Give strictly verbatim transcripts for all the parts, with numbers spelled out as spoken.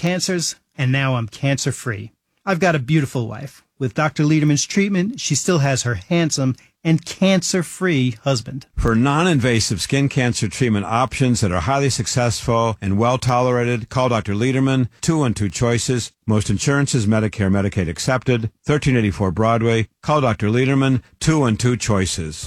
cancers, and now I'm cancer-free. I've got a beautiful wife. With Doctor Lederman's treatment, she still has her handsome and cancer-free husband. For non-invasive skin cancer treatment options that are highly successful and well-tolerated, call Doctor Lederman, two one two Choices. Most insurances, Medicare, Medicaid accepted. thirteen eighty-four Broadway. Call Doctor Lederman, two one two Choices.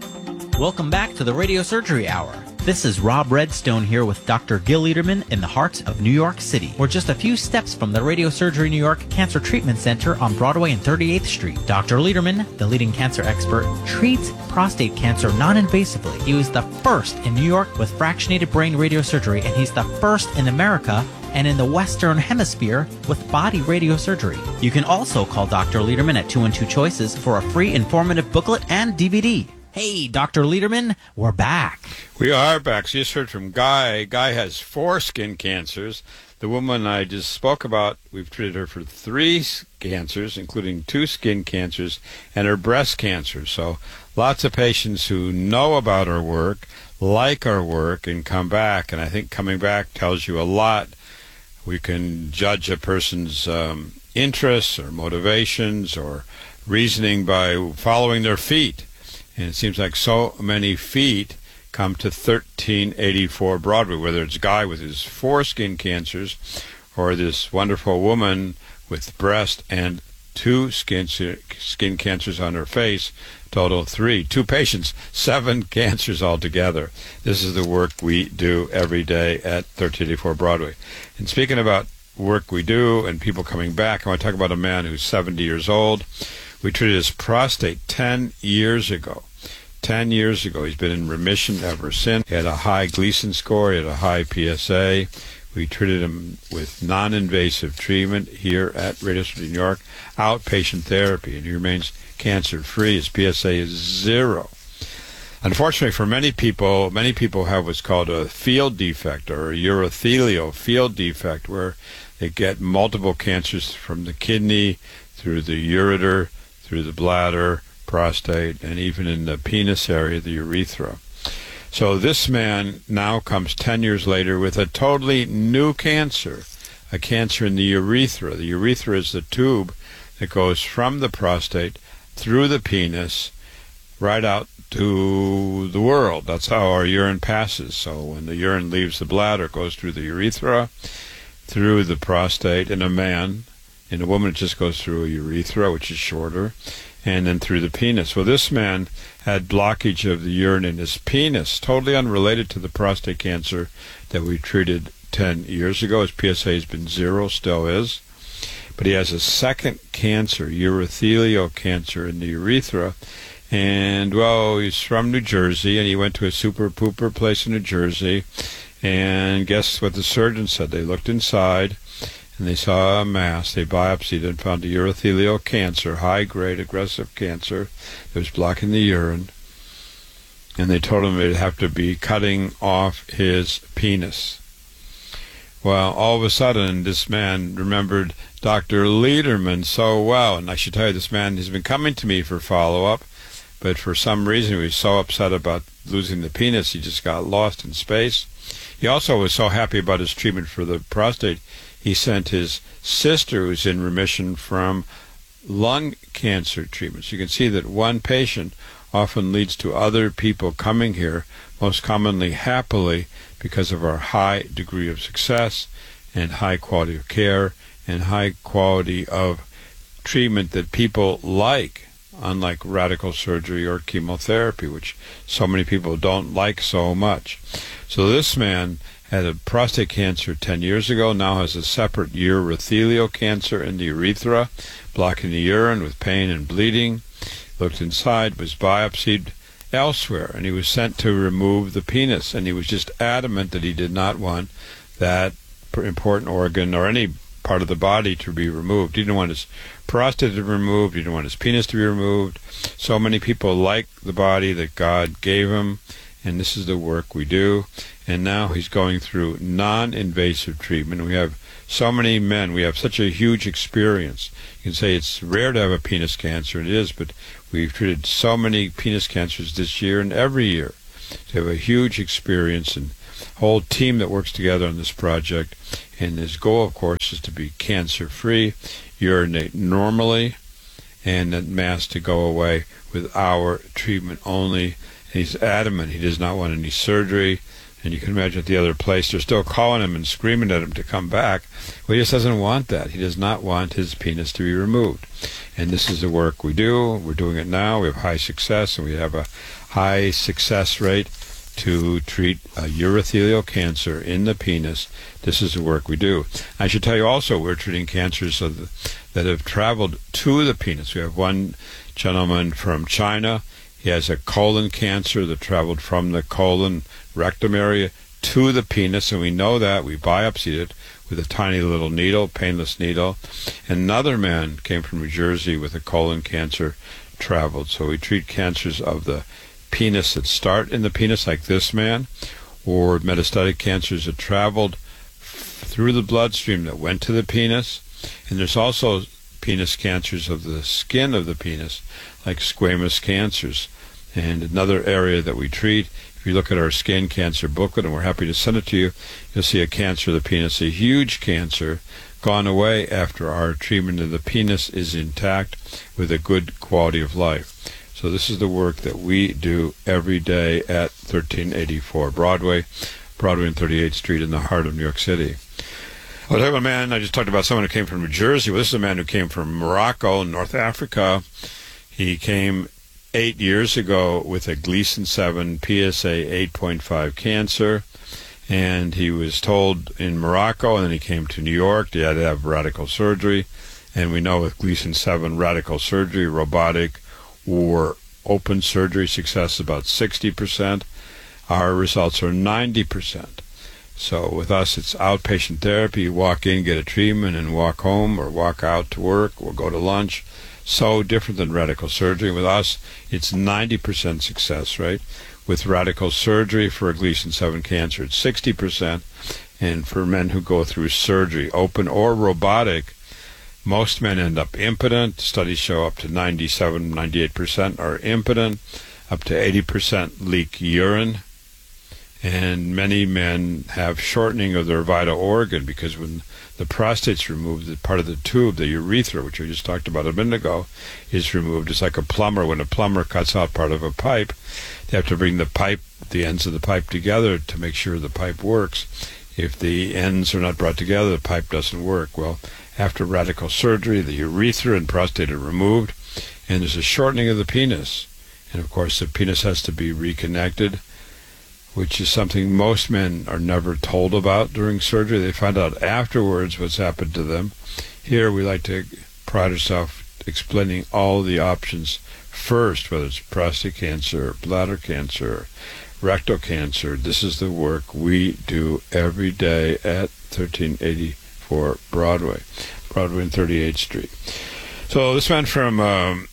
Welcome back to the Radio Surgery Hour. This is Rob Redstone here with Doctor Gil Lederman in the heart of New York City. We're just a few steps from the Radio Surgery New York Cancer Treatment Center on Broadway and thirty-eighth Street. Doctor Lederman, the leading cancer expert, treats prostate cancer non-invasively. He was the first in New York with fractionated brain radiosurgery, and he's the first in America and in the Western Hemisphere with body radiosurgery. You can also call Doctor Lederman at two one two Choices for a free informative booklet and D V D. Hey, Doctor Lederman, we're back. We are back. So you just heard from Guy. Guy has four skin cancers. The woman I just spoke about, we've treated her for three cancers, including two skin cancers and her breast cancer. So lots of patients who know about our work, like our work, and come back. And I think coming back tells you a lot. We can judge a person's um, interests or motivations or reasoning by following their feet. And it seems like so many feet come to thirteen eighty-four Broadway, whether it's Guy with his four skin cancers or this wonderful woman with breast and two skin skin cancers on her face, total three. Two patients, seven cancers altogether. This is the work we do every day at thirteen eighty-four Broadway. And speaking about work we do and people coming back, I want to talk about a man who's seventy years old. We treated his prostate ten years ago. Ten years ago. He's been in remission ever since. He had a high Gleason score. He had a high P S A. We treated him with non-invasive treatment here at Radio Surgery New York, outpatient therapy, and he remains cancer-free. His P S A is zero. Unfortunately, for many people, many people have what's called a field defect or a urothelial field defect, where they get multiple cancers from the kidney, through the ureter, through the bladder, prostate, and even in the penis area, the urethra. So this man now comes ten years later with a totally new cancer, a cancer in the urethra. The urethra is the tube that goes from the prostate through the penis right out to the world. That's how our urine passes. So when the urine leaves the bladder, it goes through the urethra, through the prostate in a man. In a woman, it just goes through a urethra, which is shorter, and then through the penis. Well, this man had blockage of the urine in his penis, totally unrelated to the prostate cancer that we treated ten years ago. His P S A has been zero, still is. But he has a second cancer, urothelial cancer in the urethra. And, well, he's from New Jersey, and he went to a super-pooper place in New Jersey. And guess what the surgeon said? They looked inside, and they saw a mass. They biopsied and found a urothelial cancer, high-grade aggressive cancer that was blocking the urine. And they told him they'd have to be cutting off his penis. Well, all of a sudden, this man remembered Doctor Lederman so well. And I should tell you, this man has been coming to me for follow-up, but for some reason he was so upset about losing the penis, he just got lost in space. He also was so happy about his treatment for the prostate, he sent his sister, who's in remission from lung cancer treatments. You can see that one patient often leads to other people coming here, most commonly happily, because of our high degree of success and high quality of care and high quality of treatment that people like, unlike radical surgery or chemotherapy, which so many people don't like so much. So this man had a prostate cancer ten years ago, now has a separate urothelial cancer in the urethra, blocking the urine with pain and bleeding. Looked inside, was biopsied elsewhere, and he was sent to remove the penis, and he was just adamant that he did not want that important organ or any part of the body to be removed. He didn't want his prostate to be removed. He didn't want his penis to be removed. So many people like the body that God gave him, and this is the work we do. And now he's going through non-invasive treatment. We have so many men. We have such a huge experience. You can say it's rare to have a penis cancer, and it is, but we've treated so many penis cancers this year and every year. So we have a huge experience, and whole team that works together on this project. And his goal, of course, is to be cancer-free, urinate normally, and that mass to go away with our treatment only. And he's adamant he does not want any surgery. And you can imagine at the other place, they're still calling him and screaming at him to come back. Well, he just doesn't want that. He does not want his penis to be removed. And this is the work we do. We're doing it now. We have high success, and we have a high success rate to treat a urothelial cancer in the penis. This is the work we do. I should tell you also, we're treating cancers of the, that have traveled to the penis. We have one gentleman from China. He has a colon cancer that traveled from the colon rectum area to the penis, and we know that. We biopsied it with a tiny little needle, painless needle. Another man came from New Jersey with a colon cancer, traveled. So we treat cancers of the penis that start in the penis, like this man, or metastatic cancers that traveled f- through the bloodstream that went to the penis. And there's also penis cancers of the skin of the penis, like squamous cancers. And another area that we treat, if you look at our skin cancer booklet, and we're happy to send it to you, you'll see a cancer of the penis, a huge cancer, gone away after our treatment of the penis is intact with a good quality of life. So this is the work that we do every day at thirteen eighty-four Broadway, Broadway and thirty-eighth Street in the heart of New York City. I was talking about a man, I just talked about someone who came from New Jersey. Well, this is a man who came from Morocco, North Africa. He came eight years ago with a Gleason seven P S A eight point five cancer, and he was told in Morocco, and then he came to New York, he had to have radical surgery. And we know with Gleason seven radical surgery, robotic or open surgery success is about sixty percent. Our results are ninety percent. So with us, it's outpatient therapy. You walk in, get a treatment, and walk home or walk out to work or go to lunch. So different than radical surgery. With us, it's ninety percent success rate. With radical surgery for a Gleason seven cancer, it's sixty percent. And for men who go through surgery, open or robotic, most men end up impotent. Studies show up to ninety-seven, ninety-eight percent are impotent. Up to eighty percent leak urine. And many men have shortening of their vital organ, because when the prostate's removed, the part of the tube, the urethra, which we just talked about a minute ago, is removed. It's like a plumber. When a plumber cuts out part of a pipe, they have to bring the pipe, the ends of the pipe together to make sure the pipe works. If the ends are not brought together, the pipe doesn't work. Well, after radical surgery, the urethra and prostate are removed, and there's a shortening of the penis. And of course, the penis has to be reconnected, which is something most men are never told about during surgery. They find out afterwards what's happened to them. Here, we like to pride ourselves explaining all the options first, whether it's prostate cancer, bladder cancer, rectal cancer. This is the work we do every day at thirteen eighty-four Broadway, Broadway and thirty-eighth Street. So this man from um,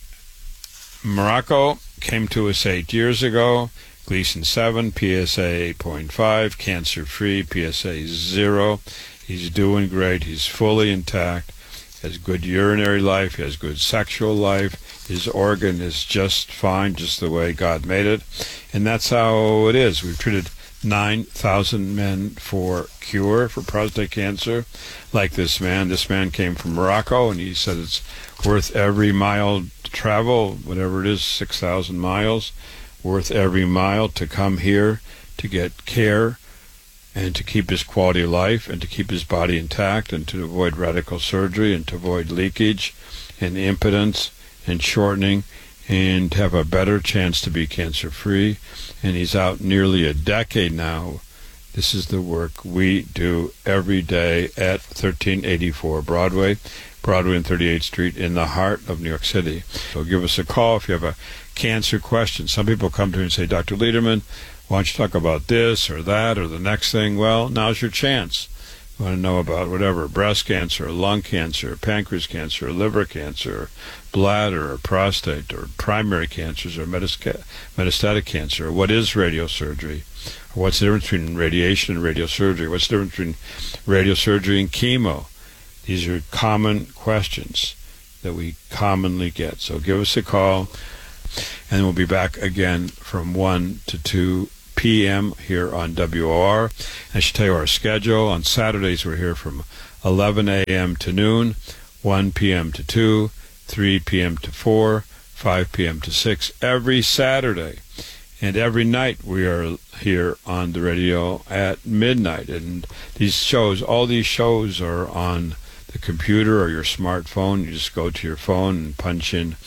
Morocco came to us eight years ago. Gleason seven, P S A eight point five, cancer-free, P S A zero. He's doing great. He's fully intact. He has good urinary life. He has good sexual life. His organ is just fine, just the way God made it. And that's how it is. We've treated nine thousand men for cure for prostate cancer, like this man. This man came from Morocco, and he said it's worth every mile to travel, whatever it is, six thousand miles. Worth every mile to come here to get care and to keep his quality of life and to keep his body intact and to avoid radical surgery and to avoid leakage and impotence and shortening and to have a better chance to be cancer-free. And he's out nearly a decade now. This is the work we do every day at thirteen eighty-four Broadway, Broadway and thirty-eighth Street in the heart of New York City. So give us a call if you have a cancer question. Some people come to me and say, Doctor Lederman, why don't you talk about this or that or the next thing? Well, now's your chance. You want to know about whatever, breast cancer, or lung cancer, or pancreas cancer, or liver cancer, or bladder, or prostate, or primary cancers, or metastatic cancer, or what is radiosurgery, or what's the difference between radiation and radiosurgery, what's the difference between radiosurgery and chemo. These are common questions that we commonly get. So give us a call, and we'll be back again from one to two p.m. here on W O R. I should tell you our schedule. On Saturdays, we're here from eleven a.m. to noon, one p.m. to two, three p.m. to four, five p.m. to six, every Saturday. And every night we are here on the radio at midnight. And these shows, all these shows are on the computer or your smartphone. You just go to your phone and punch in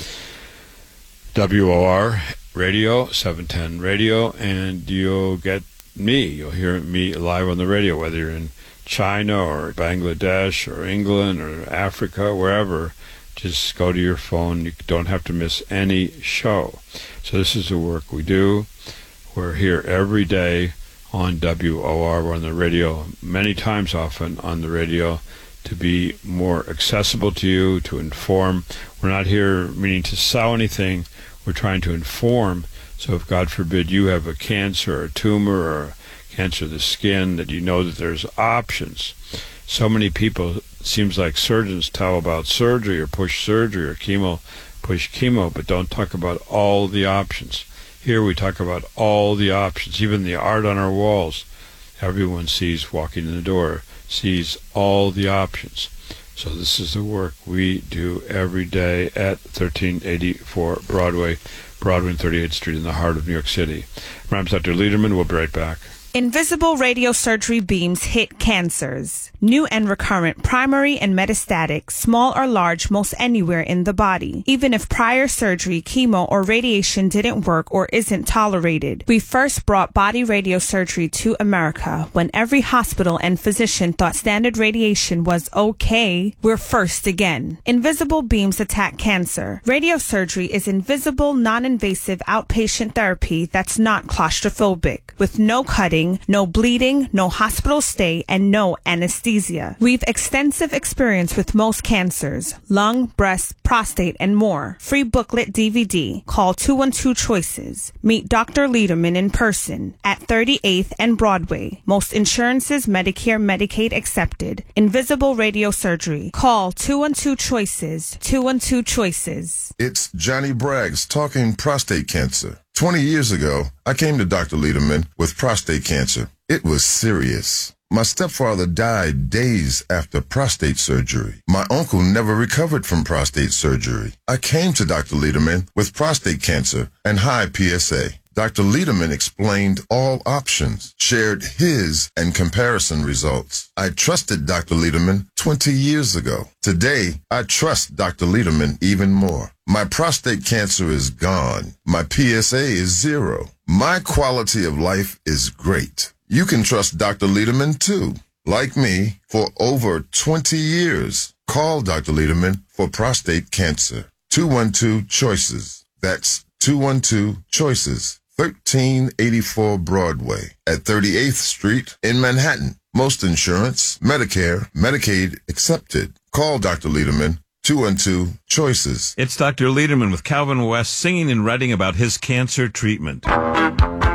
W O R Radio, seven ten Radio, and you'll get me. You'll hear me live on the radio, whether you're in China or Bangladesh or England or Africa, wherever. Just go to your phone. You don't have to miss any show. So this is the work we do. We're here every day on W O R. We're on the radio many times often on the radio to be more accessible to you, to inform. We're not here meaning to sell anything. We're trying to inform. So if, God forbid, you have a cancer or a tumor or a cancer of the skin, that you know that there's options. So many people, it seems like surgeons tell about surgery or push surgery or chemo, push chemo, but don't talk about all the options. Here we talk about all the options, even the art on our walls. Everyone sees walking in the door, sees all the options. So this is the work we do every day at thirteen eighty-four Broadway, Broadway and thirty-eighth Street in the heart of New York City. My name's Doctor Lederman. We'll be right back. Invisible radiosurgery beams hit cancers. New and recurrent, primary and metastatic, small or large, most anywhere in the body. Even if prior surgery, chemo, or radiation didn't work or isn't tolerated. We first brought body radiosurgery to America when every hospital and physician thought standard radiation was okay. We're first again. Invisible beams attack cancer. Radiosurgery is invisible, non-invasive outpatient therapy that's not claustrophobic, with no cutting, no bleeding, no hospital stay, and no anesthesia. We've extensive experience with most cancers, lung, breast, prostate, and more. Free booklet D V D. Call two one two choices. Meet Doctor Lederman in person at thirty-eighth and Broadway. Most insurances, Medicare, Medicaid accepted. Invisible radiosurgery. Call two one two choices. two one two choices. It's Johnny Braggs talking prostate cancer. twenty years ago, I came to Doctor Lederman with prostate cancer. It was serious. My stepfather died days after prostate surgery. My uncle never recovered from prostate surgery. I came to Doctor Lederman with prostate cancer and high P S A. Doctor Lederman explained all options, shared his and comparison results. I trusted Doctor Lederman twenty years ago. Today, I trust Doctor Lederman even more. My prostate cancer is gone. My P S A is zero. My quality of life is great. You can trust Doctor Lederman too. Like me, for over twenty years. Call Doctor Lederman for prostate cancer. two one two choices. That's two one two choices. thirteen eighty-four Broadway at thirty-eighth Street in Manhattan. Most insurance, Medicare, Medicaid accepted. Call Doctor Lederman, two one two choices. It's Doctor Lederman with Calvin West singing and writing about his cancer treatment.